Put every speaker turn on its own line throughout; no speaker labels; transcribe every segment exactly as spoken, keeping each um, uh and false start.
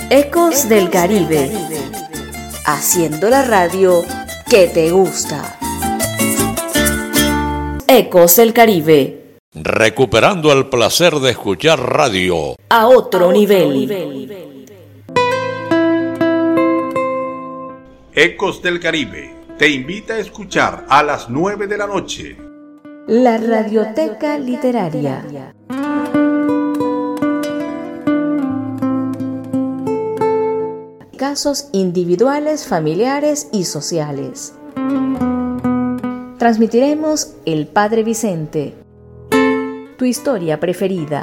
Ecos del Caribe, haciendo la radio que te gusta. Ecos del Caribe,
recuperando el placer de escuchar radio
a otro nivel.
Ecos del Caribe te invita a escuchar a las nueve de la noche
la Radioteca Literaria. Casos individuales, familiares y sociales. Transmitiremos El Padre Vicente, Tu historia preferida,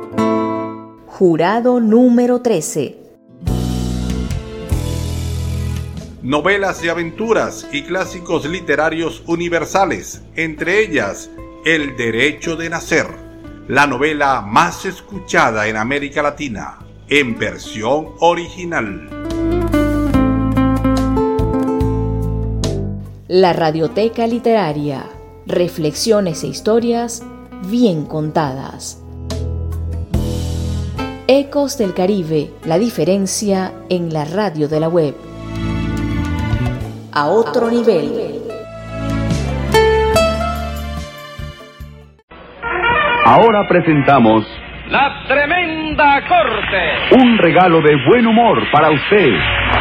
Jurado número trece.
Novelas de aventuras y clásicos literarios universales, entre ellas El Derecho de Nacer, la novela más escuchada en América Latina, en versión original.
La Radioteca Literaria, reflexiones e historias bien contadas. Ecos del Caribe, la diferencia en la radio de la web. A otro nivel.
Ahora presentamos
La Tremenda Corte,
un regalo de buen humor para usted.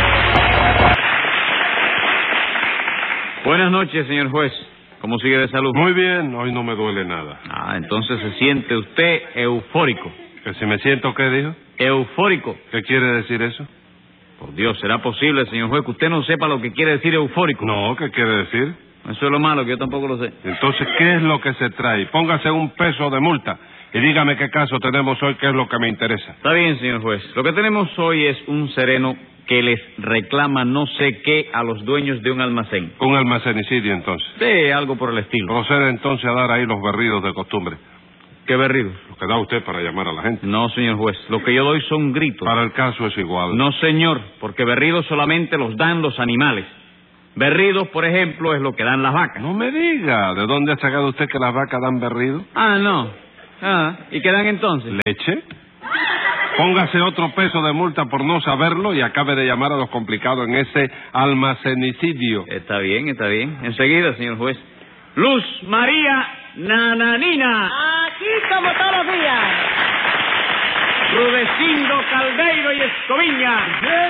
Buenas noches, señor juez. ¿Cómo sigue de salud?
Muy bien, hoy no me duele nada.
Ah, entonces se siente usted eufórico.
¿Que si me siento qué dijo?
Eufórico.
¿Qué quiere decir eso?
Por Dios, ¿será posible, señor juez, que usted no sepa lo que quiere decir eufórico?
No, ¿qué quiere decir?
Eso es lo malo, que yo tampoco lo sé.
Entonces, ¿qué es lo que se trae? Póngase un peso de multa y dígame qué caso tenemos hoy, qué es lo que me interesa.
Está bien, señor juez. Lo que tenemos hoy es un sereno que les reclama no sé qué a los dueños de un almacén.
Un almacenicidio, entonces.
Sí, algo por el estilo.
Procede entonces a dar ahí los berridos de costumbre.
¿Qué berridos?
Lo que da usted para llamar a la gente.
No, señor juez. Lo que yo doy son gritos.
Para el caso es igual.
No, señor, porque berridos solamente los dan los animales. Berridos, por ejemplo, es lo que dan las vacas.
No me diga. ¿De dónde ha sacado usted que las vacas dan berridos?
Ah, no. Ah, ¿y qué dan entonces?
¿Leche? Póngase otro peso de multa por no saberlo y acabe de llamar a los complicados en ese almacenicidio.
Está bien, está bien. Enseguida, señor juez. Luz María Nananina.
Aquí como todos los días.
Rudecindo Caldeiro y Escoviña.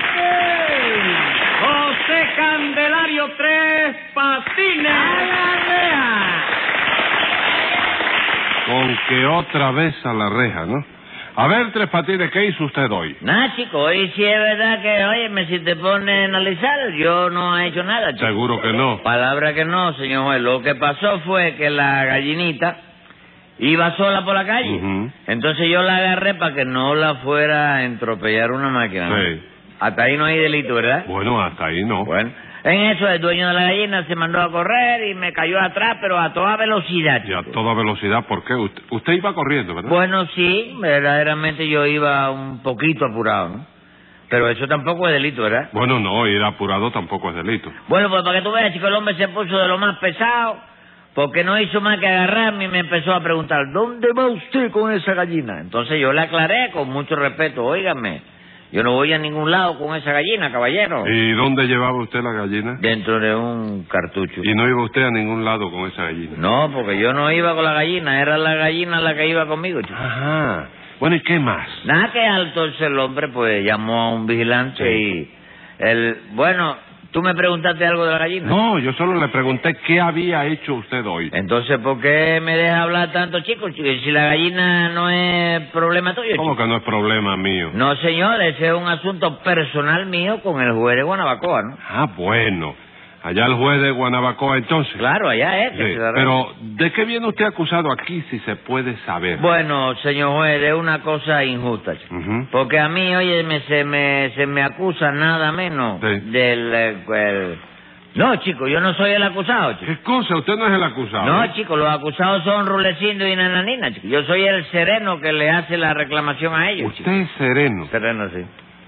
José Candelario Tres Patines.
¡A la reja!
Con que otra vez a la reja, ¿no? A ver, Tres Patines, ¿qué hizo usted hoy?
Nada, chico, hoy sí es verdad que, óyeme, si te pones a analizar, yo no he hecho nada, chico.
Seguro que no.
Palabra que no, señor juez. Lo que pasó fue que la gallinita iba sola por la calle.
Uh-huh.
Entonces yo la agarré para que no la fuera a entropellar una máquina, ¿no?
Sí.
Hasta ahí no hay delito, ¿verdad?
Bueno, hasta ahí no.
Bueno, en eso el dueño de la gallina se mandó a correr y me cayó atrás, pero a toda velocidad.
Y a
chico.
toda velocidad, ¿por qué? Usted, usted iba corriendo, ¿verdad?
Bueno, sí, verdaderamente yo iba un poquito apurado, ¿no? Pero eso tampoco es delito, ¿verdad?
Bueno, no, ir apurado tampoco es delito.
Bueno, pues para que tú veas, chico, el hombre se puso de lo más pesado, porque no hizo más que agarrarme y me empezó a preguntar, ¿dónde va usted con esa gallina? Entonces yo le aclaré con mucho respeto, óigame, yo no voy a ningún lado con esa gallina, caballero.
¿Y dónde llevaba usted la gallina?
Dentro de un cartucho.
Y no iba usted a ningún lado con esa gallina.
No, porque yo no iba con la gallina, era la gallina la que iba conmigo, chico.
Ajá. Bueno, ¿y qué más?
Nada que entonces el hombre pues llamó a un vigilante
Sí.
y el... Bueno, ¿tú me preguntaste algo de la gallina?
No, yo solo le pregunté qué había hecho usted hoy.
Entonces, ¿por qué me deja hablar tanto, chico? Si la gallina no es problema tuyo,
¿Cómo
chico.
que no es problema mío?
No, señor, ese es un asunto personal mío con el juez de Guanabacoa, ¿no?
Ah, bueno. Allá el juez de Guanabacoa, entonces.
Claro, allá es. que
Sí,
se la-
pero, ¿de qué viene usted acusado aquí, si se puede saber?
Bueno, señor juez, es una cosa injusta, chico.
Ujú.
Porque a mí, oye, me, se, me, se me acusa nada menos
Sí.
del... eh, el- No, chico, yo no soy el acusado, chico.
¿Qué cosa? Usted no es el acusado.
No,
¿eh?
chico, los acusados son Rulecindo y Nananina, chico. Yo soy el sereno que le hace la reclamación a ellos, chico.
Usted es sereno.
Sereno, sí.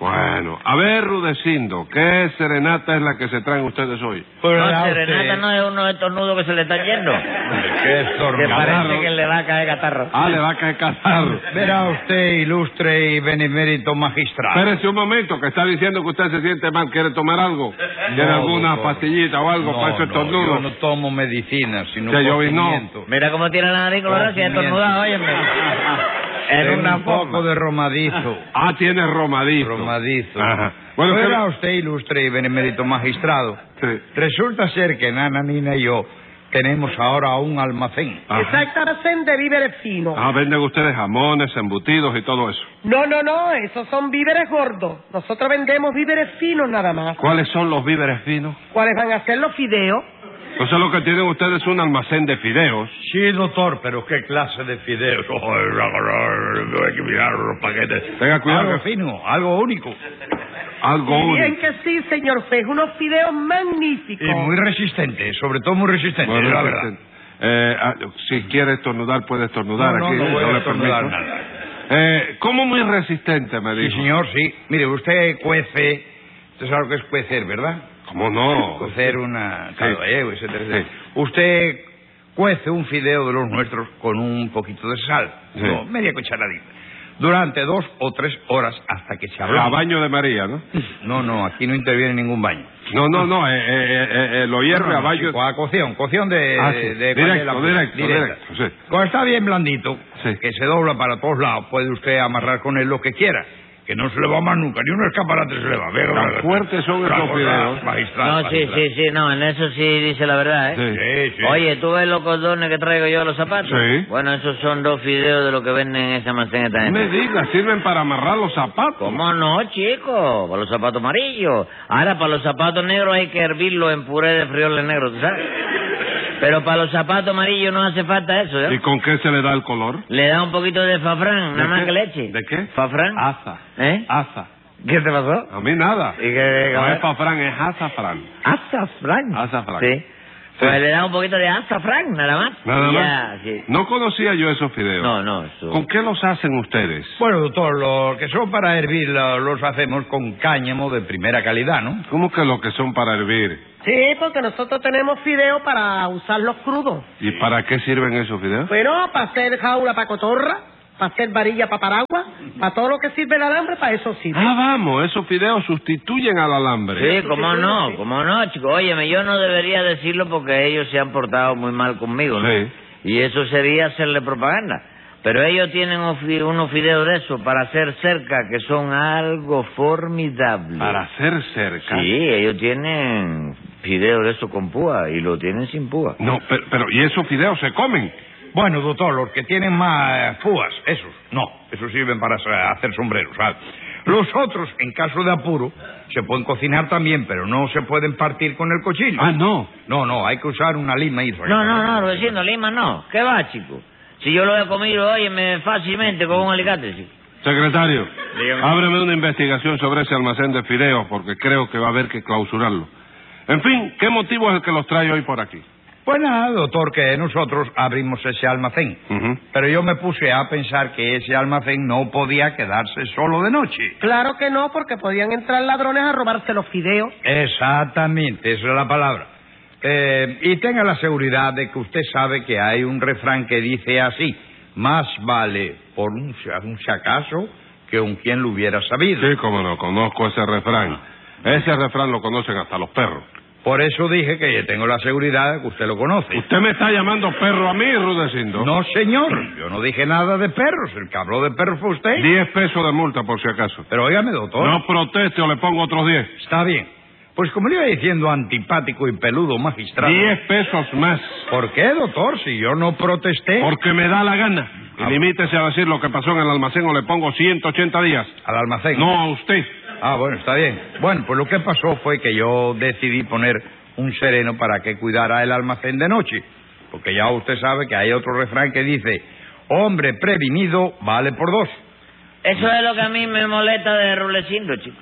Bueno, a ver, Rudecindo, ¿qué serenata es la que se traen ustedes hoy?
No, serenata no es uno de estos nudos que se le están yendo.
¿Qué
Que parece que le va a caer catarro.
Ah, le va a caer catarro.
Verá usted, ilustre y benemérito magistrado.
Espérese un momento, que está diciendo que usted se siente mal. ¿Quiere tomar algo? ¿Tiene
No,
alguna
doctor.
pastillita o algo
No,
para ese
no,
estornudo?
yo no tomo medicina, sino
Ya, yo vi, no.
cocimiento.
Mira cómo tiene la nariz colorada, si es estornudado, óyeme. En
Tengo
una
un poco
forma.
de romadizo.
Ah, tiene romadizo.
Romadizo.
Ajá. Bueno,
Verá
¿qué-
usted, ilustre y benemérito magistrado.
Sí.
Resulta ser que Nana, Nina y yo tenemos ahora un almacén.
Ajá.
Exacto, almacén de víveres finos.
Ah, venden ustedes jamones, embutidos y todo eso.
No, no, no, esos son víveres gordos. Nosotros vendemos víveres finos nada más.
¿Cuáles son los víveres finos?
¿Cuáles van a ser los fideos?
Entonces lo que tienen ustedes es un almacén de fideos.
Sí, doctor, pero ¿qué clase de fideos? Hay que mirar los paquetes.
Tenga cuidado.
Algo fino, algo único.
Algo
Y bien
único.
que sí, señor juez, unos fideos magníficos.
Y muy resistente, sobre todo muy resistente,
Bueno,
la verdad.
este, eh, ah, si quiere estornudar, puede estornudar
No, no,
aquí.
no voy a
le
estornudar
permito.
nada.
Eh, ¿Cómo muy resistente, me
Sí,
dijo?
señor, sí. Mire, usted cuece, usted sabe lo que es cuecer, ¿verdad?
¿Cómo no?
Cocer una
Sí.
caldo gallego, etcétera, etcétera.
Sí.
Usted cuece un fideo de los nuestros con un poquito de sal,
Sí.
no, media cucharadita, durante dos o tres horas hasta que se
A
ablande.
baño de María, ¿no?
No, no, aquí no interviene ningún baño.
No, no, no, eh, eh, eh, eh, lo hierve
No, no,
a baño...
chico, a cocción, cocción de...
Ah, sí.
de- de-
Directo,
de-
directo,
directa.
directo, sí.
Cuando está bien blandito,
Sí.
que se dobla para todos lados, puede usted amarrar con él lo que quiera, que no se le va más nunca, ni un escaparate se le va. Venga,
Tan
venga.
fuertes son
Una
esos
cosa
fideos.
magistral,
No, sí,
magistral.
sí, sí, no, en eso sí dice la verdad, ¿eh?
Sí.
Sí, sí.
Oye, ¿tú ves los cordones que traigo yo a los zapatos?
Sí.
Bueno, esos son dos fideos de lo que venden en ese almacén esta
No
gente.
me diga, sirven para amarrar los zapatos.
¿Cómo no, chico? Para los zapatos amarillos. Ahora, para los zapatos negros hay que hervirlo en puré de frijoles negros, ¿tú sabes? Pero para los zapatos amarillos no hace falta eso, ¿eh?
¿Y con qué se le da el color?
Le da un poquito de fafrán, nada
¿De
más
qué?
que leche.
¿De qué?
¿Fafrán?
Asa.
¿Eh?
Asa.
¿Qué te pasó?
A mí nada.
¿Y qué,
No
qué-
es pafrán, es azafrán.
Azafrán.
Azafrán.
Sí. Pues
Sí.
le da un poquito de azafrán, nada más.
Nada
Y
más.
ya, sí.
No conocía yo esos fideos.
No, no, eso...
¿Con qué los hacen ustedes?
Bueno, doctor, lo que son para hervir lo- los hacemos con cáñamo de primera calidad, ¿no?
¿Cómo que lo que son para hervir?
Sí, porque nosotros tenemos fideos para usarlos crudos.
¿Y para qué sirven esos fideos?
Bueno, para hacer jaula para cotorra, para hacer varilla para paraguas, para todo lo que sirve el alambre, para eso sirve.
Ah, vamos, esos fideos sustituyen al alambre.
Sí, cómo no, cómo no, chico. Óyeme, yo no debería decirlo porque ellos se han portado muy mal conmigo, ¿no?
Sí.
Y eso sería hacerle propaganda. Pero ellos tienen un fi- unos fideos de eso para hacer cerca que son algo formidable.
Para hacer cerca.
Sí, ellos tienen fideos de eso con púa y lo tienen sin púa.
No, pero, pero ¿y esos fideos se comen?
Bueno, doctor, los que tienen más eh, púas, esos, no, esos sirven para sa- hacer sombreros, ¿sabes? Los otros, en caso de apuro, se pueden cocinar también, pero no se pueden partir con el cuchillo.
Ah, no.
No, no, hay que usar una lima y...
No, no, no, Rudecindo, Lima no. ¿Qué va, chico? Si yo lo he comido, óyeme, fácilmente con un alicate, chico.
Secretario,
Dígame.
ábreme una investigación sobre ese almacén de fideos porque creo que va a haber que clausurarlo. En fin, ¿qué motivo es el que los trae hoy por aquí?
Pues nada, doctor, que nosotros abrimos ese almacén.
Ujú.
Pero yo me puse a pensar que ese almacén no podía quedarse solo de noche.
Claro que no, porque podían entrar ladrones a robarse los fideos.
Exactamente, esa es la palabra. Eh, y tenga la seguridad de que usted sabe que hay un refrán que dice así: más vale por un, si- un si acaso que un quien lo hubiera sabido.
Sí, cómo no, conozco ese refrán. Ese refrán lo conocen hasta los perros.
Por eso dije que yo tengo la seguridad de que usted lo conoce.
¿Usted me está llamando perro a mí, Rudecindo?
No, señor, yo no dije nada de perros. El que habló de perros fue usted.
Diez pesos de multa, por si acaso.
Pero óigame, doctor.
No proteste o le pongo otros diez.
Está bien. Pues como le iba diciendo, antipático y peludo magistrado.
Diez pesos más.
¿Por qué, doctor? Si yo no protesté.
Porque me da la gana. Y
Ah.
limítese a decir lo que pasó en el almacén o le pongo ciento ochenta días.
Al almacén.
No a usted.
Ah, bueno, está bien. Bueno, pues lo que pasó fue que yo decidí poner un sereno para que cuidara el almacén de noche. Porque ya usted sabe que hay otro refrán que dice: hombre prevenido vale por dos.
Eso es lo que a mí me molesta de Rudecindo, chico.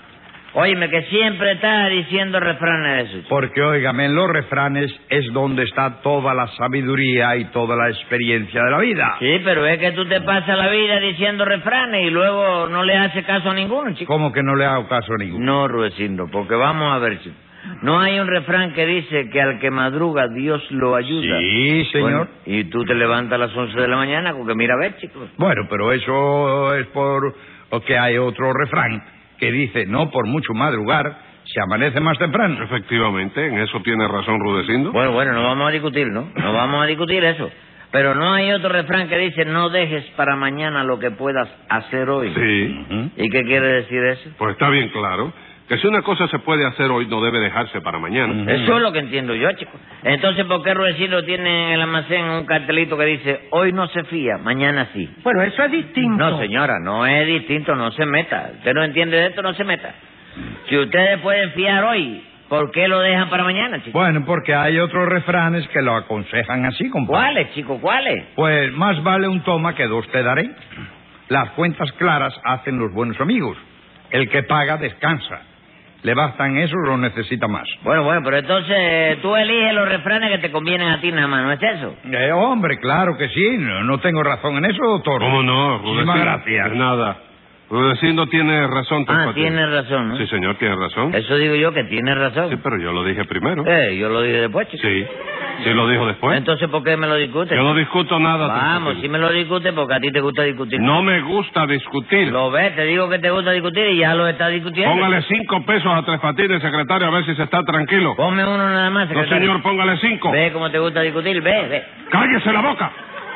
Óyeme, que siempre estás diciendo refranes de eso, chico.
Porque, óigame, en los refranes es donde está toda la sabiduría y toda la experiencia de la vida.
Sí, pero es que tú te pasas la vida diciendo refranes y luego no le haces caso a ninguno, chico.
¿Cómo que no le hago caso a ninguno?
No, Rudecindo, porque vamos a ver, chico. No hay un refrán que dice que al que madruga Dios lo ayuda.
Sí, señor.
Bueno, y tú te levantas a las once de la mañana, porque mira, a ver, chico.
Bueno, pero eso es por que hay otro refrán que dice, no por mucho madrugar, se amanece más temprano.
Efectivamente, en eso tiene razón Rudecindo.
Bueno, bueno, no vamos a discutir, ¿no? No vamos a discutir eso. Pero no hay otro refrán que dice, no dejes para mañana lo que puedas hacer hoy.
Sí.
¿Y qué quiere decir eso?
Pues está bien claro. Que si una cosa se puede hacer hoy, no debe dejarse para mañana.
Eso es lo que entiendo yo, chico. Entonces, ¿por qué Rudecindo tiene en el almacén un cartelito que dice, hoy no se fía, mañana sí?
Bueno, eso es distinto.
No, señora, no es distinto, no se meta. Usted no entiende de esto, no se meta. Si ustedes pueden fiar hoy, ¿por qué lo dejan para mañana, chico?
Bueno, porque hay otros refranes que lo aconsejan así, compadre.
¿Cuáles, chico, cuáles?
Pues más vale un toma que dos te daré. Las cuentas claras hacen los buenos amigos. El que paga descansa. Le bastan eso o lo necesita más.
Bueno, bueno, pero entonces tú eliges los refranes que te convienen a ti nada más, ¿no es eso?
Eh, hombre, claro que sí. No, no tengo razón en eso, doctor.
¿Cómo no, Rudecindo?
Muchísimas gracias.
De nada. Rudecindo tiene razón. Tres
Ah,
Patines.
tiene razón, ¿no?
Sí, señor, tiene razón.
Eso digo yo, que tiene razón.
Sí, pero yo lo dije primero.
Eh, yo lo dije después, chico.
Sí, sí lo dijo después.
Entonces, ¿por qué me lo discutes?
Yo no discuto nada. Tres
Vamos,
Patines.
si me lo discutes, porque a ti te gusta discutir.
No me gusta discutir.
Lo ves, te digo que te gusta discutir y ya lo estás discutiendo.
Póngale cinco pesos a Tres Patines, secretario, a ver si se está tranquilo.
Ponme uno nada más,
No,
secretario.
señor, póngale cinco.
Ve cómo te gusta discutir, ve, ve.
¡Cállese la boca!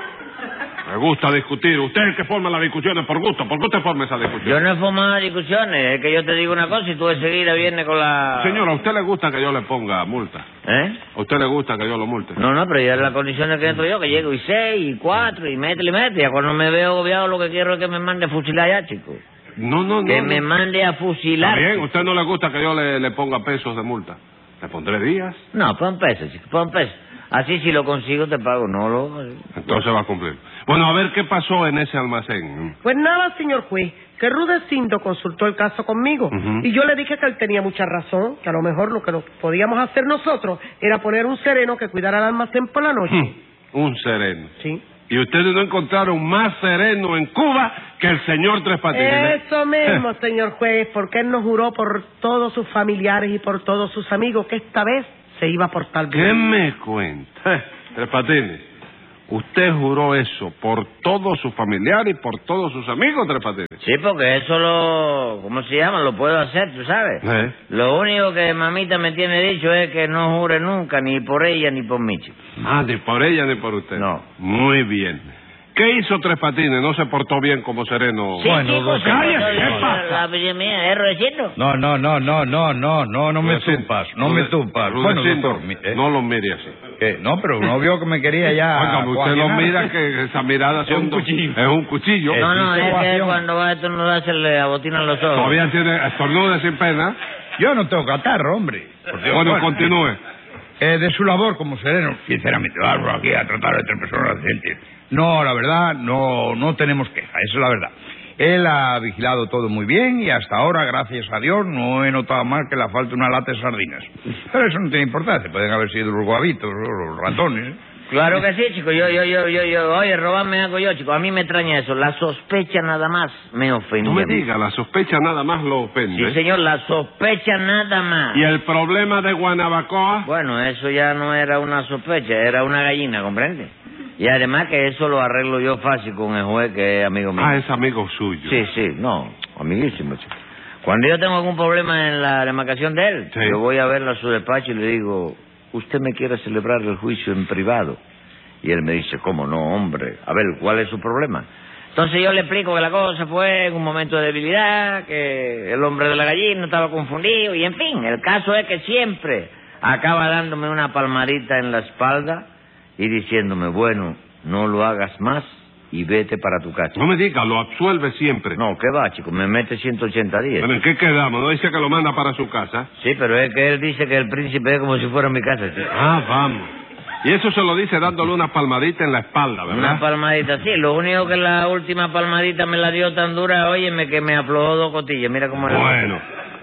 Me gusta discutir. Usted es el que forma las discusiones por gusto. ¿Por qué usted forma esa discusión?
Yo no he formado discusiones, es que yo te digo una cosa y tú enseguida vienes con la...
Señor, ¿a usted le gusta que yo le ponga multa?
¿Eh?
¿A usted le gusta que yo lo multe?
No, no, pero ya es la condición en que entro yo, que llego y seis, y cuatro, y mete y mete. Ya cuando me veo agobiado, lo que quiero es que me mande a fusilar ya, chico.
No, no, no.
Que
no.
me mande a fusilar.
Está bien, ¿a usted no le gusta que yo le, le ponga pesos de multa? ¿Le pondré días?
No, pon pesos, chico, pon pesos. Así si lo consigo te pago, no lo...
Entonces va a cumplir. Bueno, a ver, ¿qué pasó en ese almacén?
Pues nada, señor juez, que Rudecindo consultó el caso conmigo.
Ujú.
Y yo le dije que él tenía mucha razón, que a lo mejor lo que nos podíamos hacer nosotros era poner un sereno que cuidara el almacén por la noche.
Hmm, un sereno.
Sí.
Y ustedes no encontraron más sereno en Cuba que el señor Tres Patines.
Eso mismo, señor juez, porque él nos juró por todos sus familiares y por todos sus amigos que esta vez se iba a portar bien.
¿Qué me cuenta? Eh, Tres Patines, usted juró eso por todos sus familiares y por todos sus amigos, Tres Patines.
Sí, porque eso lo... ¿Cómo se llama? Lo puedo hacer, tú sabes.
¿Eh?
Lo único que mamita me tiene dicho es que no jure nunca, ni por ella ni por mí, chico.
Ah, ni por ella ni por usted.
No.
Muy bien. ¿Qué hizo Tres Patines? ¿No se portó bien como sereno?
Sí,
Bueno,
chico,
don-
se
cállese,
portó bien.
¿qué pasa?
La apellido mía es Rudecindo.
No, no, no, no, no, no, no, no me
Rudecindo,
tupas, no me
Rude-
tupas. Bueno,
Rudecindo,
doctor, mi- ¿eh?
no lo mire así.
¿Qué? No, pero no vio que me quería ya...
Oiga, usted lo
coaccionar.
mira que esa mirada
Es
son
un
dos-
cuchillo.
Es un cuchillo.
Eh,
No, no,
sí,
es que
situación.
cuando va a estornudar se le abotinan los ojos.
Todavía tiene estornude sin pena.
Yo no tengo catarro, hombre. Por Dios,
Bueno, continúe.
Eh, de su labor como sereno, sinceramente, vamos aquí a tratar entre personas decentes. No, la verdad, no, no tenemos queja, esa es la verdad. Él ha vigilado todo muy bien y hasta ahora, gracias a Dios, no he notado más que le falta una lata de sardinas. Pero eso no tiene importancia, pueden haber sido los guabitos, los ratones.
Claro que sí, chico. Yo, yo, yo, yo, yo, oye, robarme algo yo, chico. A mí me extraña eso. La sospecha nada más me ofende.
No me
a mí.
diga, la sospecha nada más lo ofende.
Sí, señor, la sospecha nada más.
¿Y el problema de Guanabacoa?
Bueno, eso ya no era una sospecha, era una gallina, ¿comprende? Y además que eso lo arreglo yo fácil con el juez, que es amigo mío.
Ah, es amigo suyo.
Sí, sí, no, amiguísimo, chico. Cuando yo tengo algún problema en la demarcación de él,
Sí.
yo voy a verlo a su despacho y le digo, ¿usted me quiere celebrar el juicio en privado? Y él me dice, ¿cómo no, hombre? A ver, ¿cuál es su problema? Entonces yo le explico que la cosa fue en un momento de debilidad, que el hombre de la gallina estaba confundido, y en fin, el caso es que siempre acaba dándome una palmadita en la espalda y diciéndome, bueno, no lo hagas más y vete para tu casa.
No me diga, lo absuelve siempre.
No, ¿qué va, chico? Me mete ciento ochenta días.
¿Pero en qué quedamos? ¿No dice que lo manda para su casa?
Sí, pero es que él dice que el príncipe es como si fuera mi casa, chico.
Ah, vamos. Y eso se lo dice dándole una palmadita en la espalda,
Una
¿verdad?
palmadita, sí. Lo único que la última palmadita me la dio tan dura, óyeme, que me aflojó dos cotillas. Mira cómo era.
Bueno,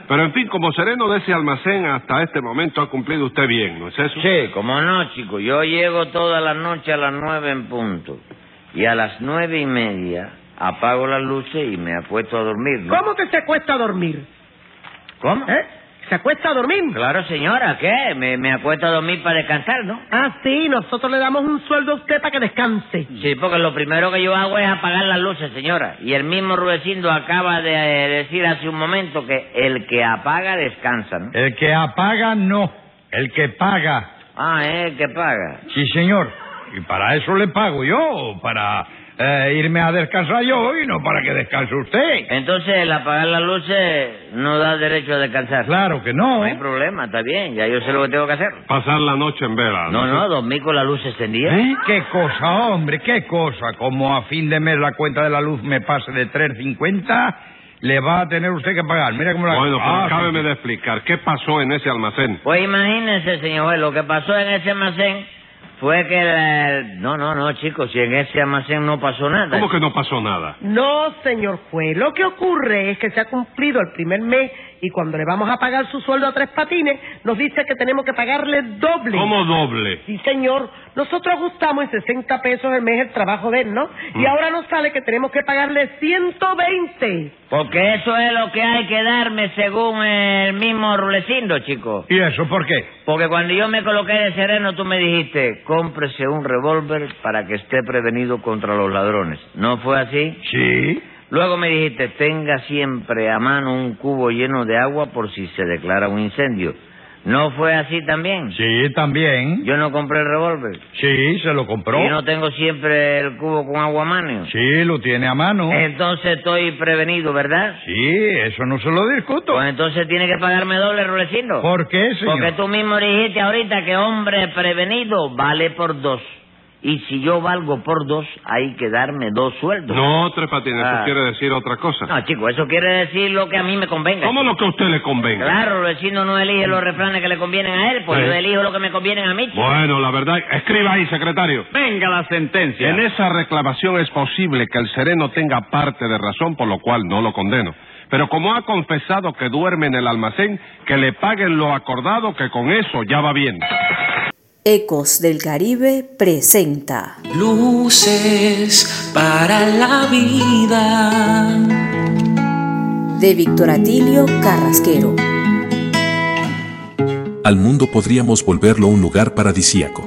Pero, en fin, como sereno de ese almacén, hasta este momento ha cumplido usted bien, ¿no es eso?
Sí, como no, chico. Yo llego toda la noche a las nueve en punto. Y a las nueve y media apago las luces y me acuesto a dormir, ¿no?
¿Cómo que se acuesta a dormir?
¿Cómo?
¿Eh? ¿Se acuesta a dormir?
Claro, señora, ¿qué? Me, me acuesto a dormir para descansar, ¿no?
Ah, sí, nosotros le damos un sueldo a usted para que descanse.
Sí, porque lo primero que yo hago es apagar las luces, señora. Y el mismo Rudecindo acaba de eh, decir hace un momento que el que apaga descansa, ¿no?
El que apaga, no. El que paga.
Ah, es el que paga.
Sí, señor. Y para eso le pago yo, para eh, irme a descansar yo y no para que descanse usted.
Entonces, el apagar las luces no da derecho a descansar.
Claro que no.
No hay problema, está bien, ya yo sé lo que tengo que hacer.
Pasar la noche en vela.
No, no, dormir con la luz encendida.
¿Eh? ¿Qué cosa, hombre? ¿Qué cosa? Como a fin de mes la cuenta de la luz me pase de tres cincuenta, le va a tener usted que pagar. Mira cómo la...
Bueno, pero
ah,
acábeme
sí.
de explicar. ¿Qué pasó en ese almacén?
Pues imagínense, señor juez, lo que pasó en ese almacén fue que... La... No, no, no, chicos, si en ese almacén no pasó nada.
¿Cómo que no pasó nada?
No, señor juez. Lo que ocurre es que se ha cumplido el primer mes y cuando le vamos a pagar su sueldo a Tres Patines, nos dice que tenemos que pagarle doble.
¿Cómo doble?
Sí, señor. Nosotros ajustamos en sesenta pesos el mes el trabajo de él, ¿no?
Mm.
Y ahora nos sale que tenemos que pagarle ciento veinte.
Porque eso es lo que hay que darme según el mismo Rulecindo, chico.
¿Y eso por qué?
Porque cuando yo me coloqué de sereno, tú me dijiste, cómprese un revólver para que esté prevenido contra los ladrones. ¿No fue así?
Sí.
Luego me dijiste, tenga siempre a mano un cubo lleno de agua por si se declara un incendio. ¿No fue así también?
Sí, también.
Yo no compré el revólver.
Sí, se lo compró.
Y no tengo siempre el cubo con agua a mano.
Sí, lo tiene a mano.
Entonces estoy prevenido, ¿verdad?
Sí, eso no se lo discuto.
Pues entonces tiene que pagarme doble, Rulecindo.
¿Por qué, señor?
Porque tú mismo dijiste ahorita que hombre prevenido vale por dos. Y si yo valgo por dos, hay que darme dos sueldos.
No, Tres Patines,
Ah.
eso quiere decir otra cosa.
No, chico, eso quiere decir lo que a mí me convenga.
¿Cómo lo que a usted le convenga?
Claro, el vecino no elige los refranes que le convienen a él, pues
Sí.
yo elijo lo que me convienen a mí, chico.
Bueno, la verdad, escriba ahí, secretario.
Venga la sentencia.
En esa reclamación es posible que el sereno tenga parte de razón, por lo cual no lo condeno. Pero como ha confesado que duerme en el almacén, que le paguen lo acordado, que con eso ya va bien.
Ecos del Caribe presenta
Luces para la vida
de Víctor Atilio Carrasquero.
Al mundo podríamos volverlo un lugar paradisíaco.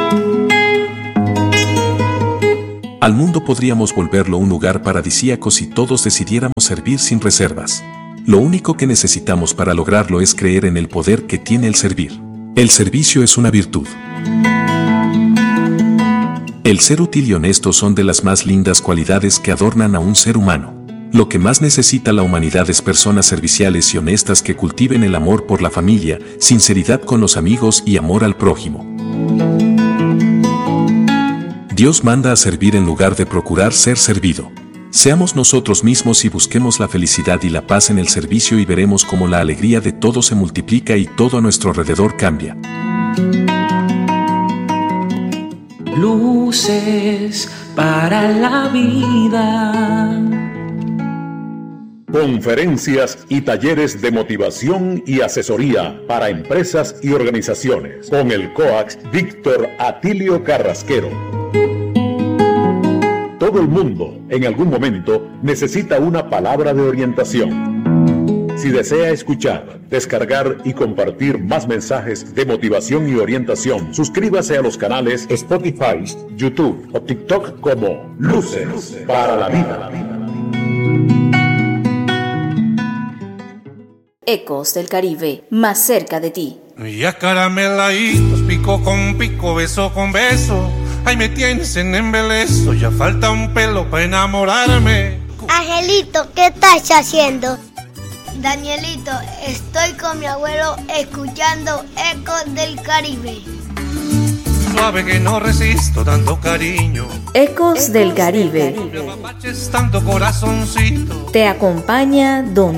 Al mundo podríamos volverlo un lugar paradisíaco si todos decidiéramos servir sin reservas. Lo único que necesitamos para lograrlo es creer en el poder que tiene el servir. El servicio es una virtud. El ser útil y honesto son de las más lindas cualidades que adornan a un ser humano. Lo que más necesita la humanidad es personas serviciales y honestas que cultiven el amor por la familia, sinceridad con los amigos y amor al prójimo. Dios manda a servir en lugar de procurar ser servido. Seamos nosotros mismos y busquemos la felicidad y la paz en el servicio y veremos cómo la alegría de todos se multiplica y todo a nuestro alrededor cambia.
Luces para la vida.
Conferencias y talleres de motivación y asesoría para empresas y organizaciones con el coach Víctor Atilio Carrasquero. Todo el mundo, en algún momento, necesita una palabra de orientación. Si desea escuchar, descargar y compartir más mensajes de motivación y orientación, suscríbase a los canales Spotify, YouTube o TikTok como Luces para la Vida.
Ecos del Caribe, más cerca de ti.
Y acarameladitos, pico con pico, beso con beso. Ay, me tienes en embeleso, ya falta un pelo para enamorarme.
Angelito, ¿qué estás haciendo? Danielito, estoy con mi abuelo escuchando Ecos del Caribe.
Suave que no resisto tanto cariño.
Ecos del Caribe.
Me apapaches tanto corazoncito.
Te acompaña Don